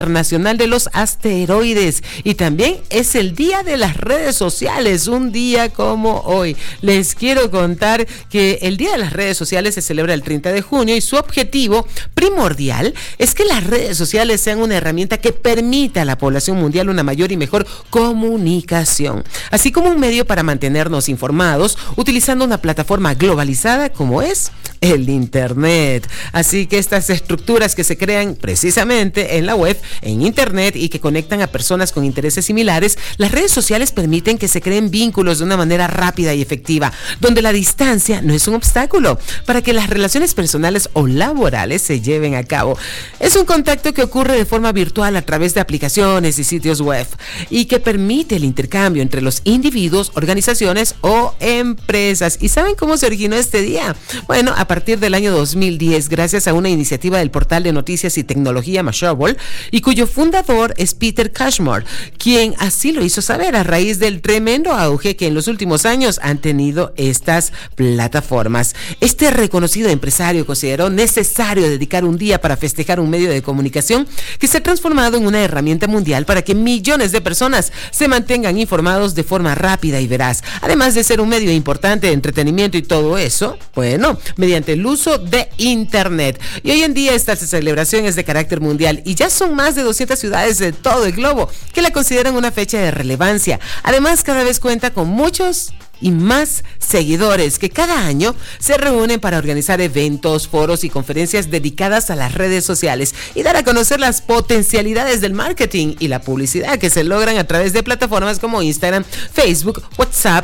Internacional de los Asteroides, y también es el día de las redes sociales, un día como hoy. Les quiero contar que el día de las redes sociales se celebra el 30 de junio y su objetivo primordial es que las redes sociales sean una herramienta que permita a la población mundial una mayor y mejor comunicación, así como un medio para mantenernos informados utilizando una plataforma globalizada como es el Internet. Así que estas estructuras que se crean precisamente en la web, en Internet, y que conectan a personas con intereses similares, las redes sociales permiten que se creen vínculos de una manera rápida y efectiva, donde la distancia no es un obstáculo para que las relaciones personales o laborales se lleven a cabo. Es un contacto que ocurre de forma virtual a través de aplicaciones y sitios web y que permite el intercambio entre los individuos, organizaciones o empresas. ¿Y saben cómo se originó este día? Bueno, a partir del año 2010, gracias a una iniciativa del portal de noticias y tecnología Mashable, y cuyo fundador es Peter Cashmore, quien así lo hizo saber a raíz del tremendo auge que en los últimos años han tenido estas plataformas. Este reconocido empresario consideró necesario dedicar un día para festejar un medio de comunicación que se ha transformado en una herramienta mundial para que millones de personas se mantengan informados de forma rápida y veraz, además de ser un medio importante de entretenimiento y todo eso, bueno, mediante el uso de Internet. Y hoy en día esta celebración es de carácter mundial y ya son más de 200 ciudades de todo el globo que la consideran una fecha de relevancia. Además, cada vez cuenta con muchos y más seguidores que cada año se reúnen para organizar eventos, foros y conferencias dedicadas a las redes sociales y dar a conocer las potencialidades del marketing y la publicidad que se logran a través de plataformas como Instagram, Facebook, WhatsApp,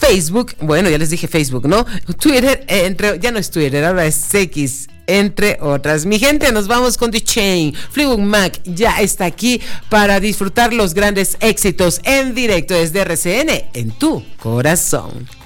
bueno, ya les dije Facebook, ¿no? Twitter, ya no es Twitter, ahora es X, entre otras. Mi gente, nos vamos con The Chain. Fleetwood Mac ya está aquí para disfrutar los grandes éxitos en directo desde RCN en tu corazón.